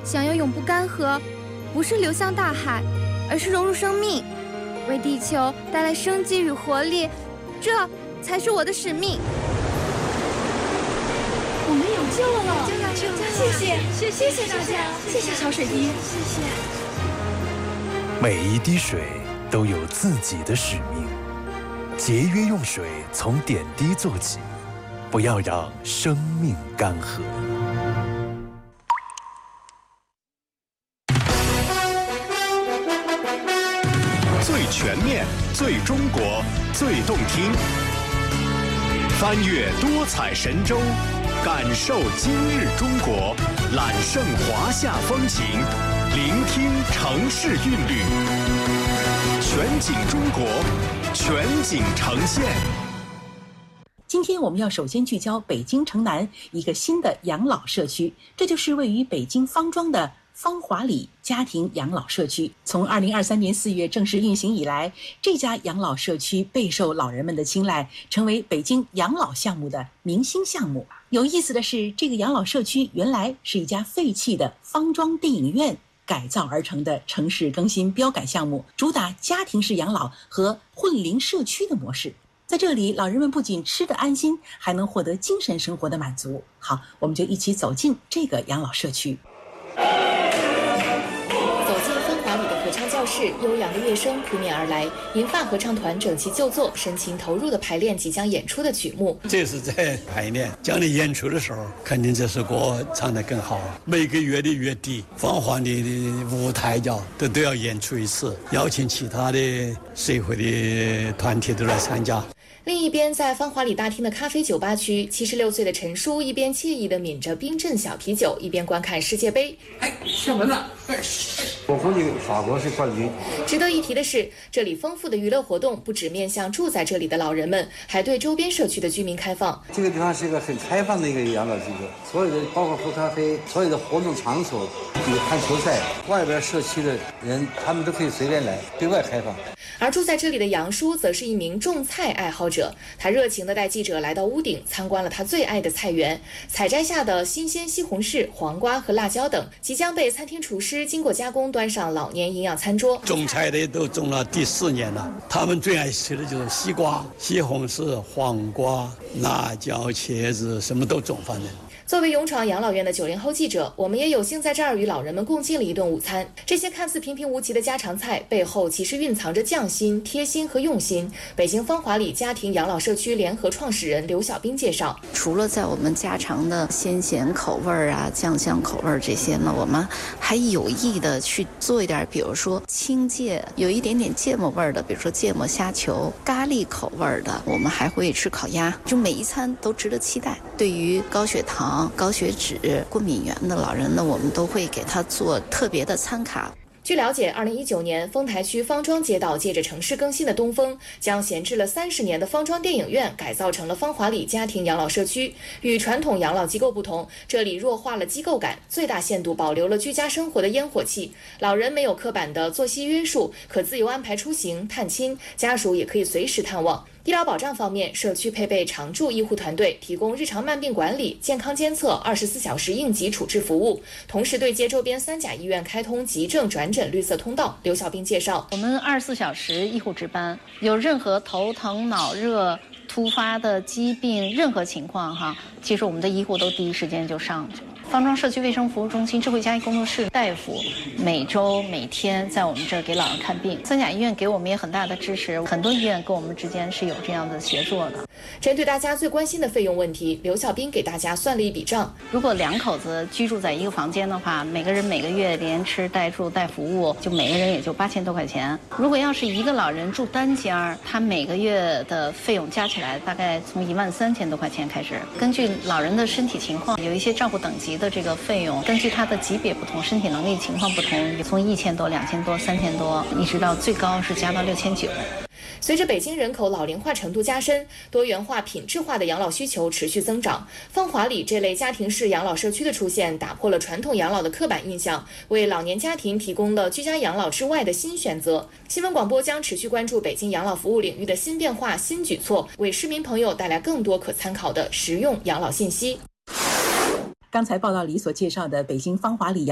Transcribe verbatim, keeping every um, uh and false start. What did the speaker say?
想要永不干涸，不是流向大海，而是融入生命，为地球带来生机与活力，这才是我的使命。 我们有救了！ 救了！救了！ 谢谢，谢谢谢大家，谢谢小水滴，谢谢。 每一滴水都有自己的使命，节约用水从点滴做起，不要让生命干涸。 最全面、最中国、最动听，翻越多彩神州，感受今日中国，揽胜华夏风情，聆听城市韵律，全景中国，全景呈现。 今天我们要首先聚焦北京城南一个新的养老社区，这就是位于北京方庄的芳华里家庭养老社区。从二零二三年四月正式运行以来，这家养老社区备受老人们的青睐，成为北京养老项目的明星项目。有意思的是，这个养老社区原来是一家废弃的方庄电影院改造而成的城市更新标杆项目，主打家庭式养老和混龄社区的模式。在这里，老人们不仅吃得安心，还能获得精神生活的满足。好，我们就一起走进这个养老社区。 走进芳华里的合唱教室，悠扬的乐声扑面而来，银发合唱团整齐就坐，深情投入地排练即将演出的曲目。 这是在排练，将来演出的时候，肯定这首歌唱得更好。每个月的月底，芳华里的舞台角都都要演出一次，邀请其他的社会的团体都来参加。 另一边，在芳华里大厅的咖啡酒吧区，七十六岁的陈叔一边惬意地抿着冰镇小啤酒，一边观看世界杯。 哎，射门了！我估计法国是冠军。 值得一提的是，这里丰富的娱乐活动不只面向住在这里的老人们，还对周边社区的居民开放。 这个地方是一个很开放的一个养老机构，所有的包括喝咖啡，所有的活动场所，比如看球赛，外边社区的人他们都可以随便来，对外开放。 而住在这里的杨叔则是一名种菜爱好者，他热情地带记者来到屋顶，参观了他最爱的菜园，采摘下的新鲜西红柿、黄瓜和辣椒等，即将被餐厅厨师经过加工端上老年营养餐桌。 种菜的都种了第四年了，他们最爱吃的就是西瓜、西红柿、黄瓜、辣椒、茄子，什么都种，反正。 作为勇闯养老院的九零后记者，我们也有幸在这儿与老人们共进了一顿午餐。这些看似平平无奇的家常菜背后，其实蕴藏着匠心、贴心和用心。北京芳华里家庭养老社区联合创始人刘小兵介绍， 除了在我们家常的鲜咸口味啊、酱香口味这些呢，我们还有意的去做一点，比如说清芥，有一点点芥末味的，比如说芥末虾球；咖喱口味的，我们还会吃烤鸭。就每一餐都值得期待。对于高血糖、高血脂、过敏源的老人呢，我们都会给他做特别的餐卡。 据了解，二零一九年丰台区方庄街道借着城市更新的东风，将闲置了三十年的方庄电影院改造成了芳华里家庭养老社区。与传统养老机构不同，这里弱化了机构感，最大限度保留了居家生活的烟火气。老人没有刻板的作息约束，可自由安排出行、探亲，家属也可以随时探望。医疗保障方面，社区配备常驻医护团队，提供日常慢病管理、健康监测、二十四小时应急处置服务，同时对接周边三甲医院开通急症转诊绿色通道。刘小兵介绍， 我们二十四小时医护值班，有任何头疼、脑热、突发的疾病，任何情况哈，其实我们的医护都第一时间就上去了。方庄社区卫生服务中心智慧家医工作室大夫每周每天在我们这儿给老人看病，三甲医院给我们也很大的支持，很多医院跟我们之间是有这样的协作的。 针对大家最关心的费用问题，刘小兵给大家算了一笔账。 如果两口子居住在一个房间的话，每个人每个月连吃带住带服务，就每个人也就八千多块钱。如果要是一个老人住单间，他每个月的费用加起来大概从一万三千多块钱开始。根据老人的身体情况，有一些照顾等级的这个费用，根据他的级别不同，身体能力情况不同，从一千多、两千多、三千多，一直到最高是加到六千九。 随着北京人口老龄化程度加深，多元化、品质化的养老需求持续增长。芳华里这类家庭式养老社区的出现，打破了传统养老的刻板印象，为老年家庭提供了居家养老之外的新选择。新闻广播将持续关注北京养老服务领域的新变化、新举措，为市民朋友带来更多可参考的实用养老信息。 刚才报道里所介绍的北京芳华里养